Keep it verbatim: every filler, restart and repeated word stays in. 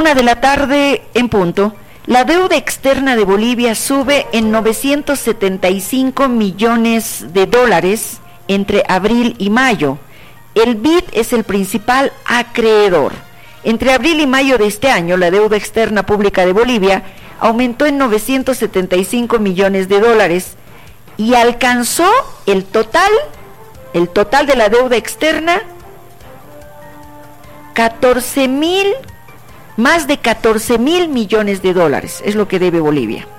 una de la tarde en punto. La deuda externa de Bolivia sube en novecientos setenta y cinco millones de dólares entre abril y mayo. El B I D es el principal acreedor. Entre abril y mayo de este año, la deuda externa pública de Bolivia aumentó en novecientos setenta y cinco millones de dólares y alcanzó el total, el total de la deuda externa, catorce mil, más de catorce mil millones de dólares, es lo que debe Bolivia.